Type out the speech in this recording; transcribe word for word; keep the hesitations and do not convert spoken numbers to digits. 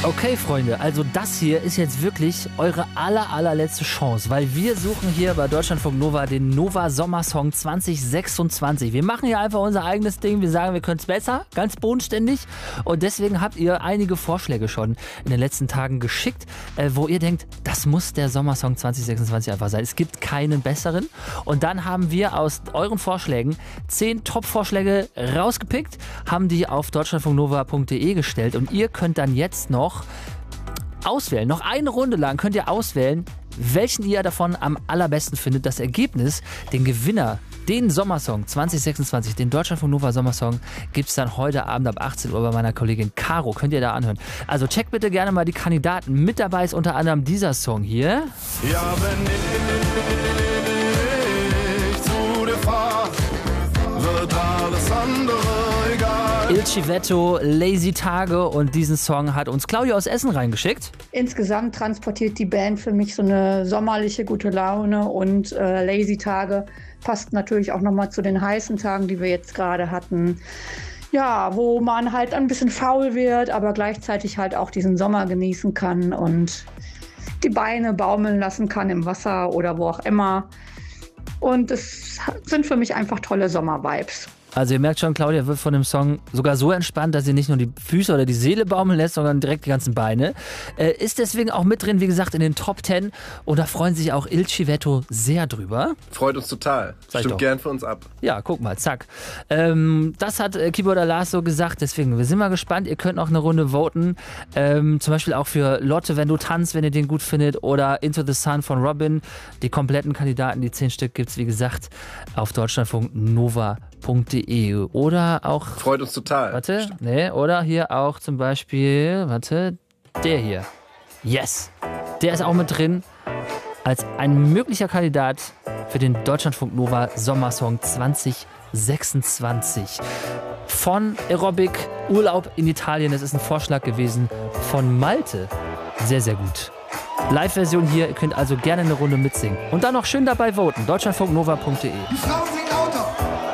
Okay, Freunde, also das hier ist jetzt wirklich eure aller, allerletzte Chance, weil wir suchen hier bei Deutschlandfunk Nova den Nova Sommersong zwanzig sechsundzwanzig. Wir machen hier einfach unser eigenes Ding, wir sagen, wir können es besser, ganz bodenständig, und deswegen habt ihr einige Vorschläge schon in den letzten Tagen geschickt, äh, wo ihr denkt, das muss der Sommersong zwanzig sechsundzwanzig einfach sein. Es gibt keinen besseren, und dann haben wir aus euren Vorschlägen zehn Top-Vorschläge rausgepickt, haben die auf deutschlandfunknova punkt de gestellt, und ihr könnt dann jetzt noch auswählen. Noch eine Runde lang könnt ihr auswählen, welchen ihr davon am allerbesten findet. Das Ergebnis, den Gewinner, den Sommersong zwanzig sechsundzwanzig, den Deutschlandfunk Nova Sommersong, gibt es dann heute Abend ab achtzehn Uhr bei meiner Kollegin Caro. Könnt ihr da anhören. Also checkt bitte gerne mal die Kandidaten. Mit dabei ist unter anderem dieser Song hier. Ja, wenn ich zu dir fahr, wird alles andere egal. Il Civetto, Lazy Tage, und diesen Song hat uns Claudia aus Essen reingeschickt. Insgesamt transportiert die Band für mich so eine sommerliche gute Laune, und äh, Lazy Tage passt natürlich auch nochmal zu den heißen Tagen, die wir jetzt gerade hatten. Ja, wo man halt ein bisschen faul wird, aber gleichzeitig halt auch diesen Sommer genießen kann und die Beine baumeln lassen kann im Wasser oder wo auch immer. Und es sind für mich einfach tolle Sommer-Vibes. Also ihr merkt schon, Claudia wird von dem Song sogar so entspannt, dass sie nicht nur die Füße oder die Seele baumeln lässt, sondern direkt die ganzen Beine. Äh, ist deswegen auch mit drin, wie gesagt, in den Top Ten. Und da freuen sich auch Il Civetto sehr drüber. Freut uns total. Stimmt gern für uns ab. Ja, guck mal, zack. Ähm, das hat äh, Keyboarder Lars so gesagt, deswegen, wir sind mal gespannt. Ihr könnt auch eine Runde voten. Ähm, zum Beispiel auch für Lotte, wenn du tanzt, wenn ihr den gut findet. Oder Into the Sun von Robin. Die kompletten Kandidaten, die zehn Stück, gibt es, wie gesagt, auf deutschlandfunknova punkt de. Oder auch... Freut uns total. Warte, nee, oder hier auch zum Beispiel, warte, der hier. Yes, der ist auch mit drin als ein möglicher Kandidat für den Deutschlandfunk Nova Sommersong zwanzig sechsundzwanzig. Von Aerobic, Urlaub in Italien, das ist ein Vorschlag gewesen von Malte. Sehr, sehr gut. Live-Version hier, ihr könnt also gerne eine Runde mitsingen. Und dann noch schön dabei voten, deutschlandfunknova punkt de. Die Frau singt lauter.